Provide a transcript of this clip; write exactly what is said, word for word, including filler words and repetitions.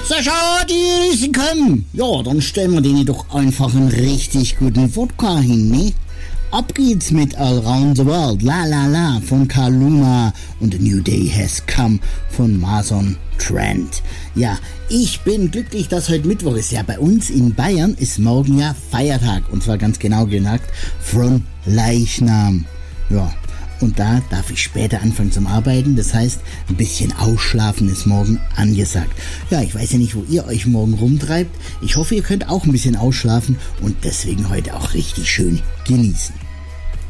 Sascha, die Riesen kommen. Ja, dann stellen wir denen doch einfach einen richtig guten Wodka hin, ne? Ab geht's mit All Round the World, La La La von Kaluma und A New Day Has Come von Mason Trent. Ja, ich bin glücklich, dass heute Mittwoch ist. Ja, bei uns in Bayern ist morgen ja Feiertag und zwar ganz genau gesagt von Leichnam. Ja, und da darf ich später anfangen zum Arbeiten. Das heißt, ein bisschen ausschlafen ist morgen angesagt. Ja, ich weiß ja nicht, wo ihr euch morgen rumtreibt. Ich hoffe, ihr könnt auch ein bisschen ausschlafen und deswegen heute auch richtig schön genießen.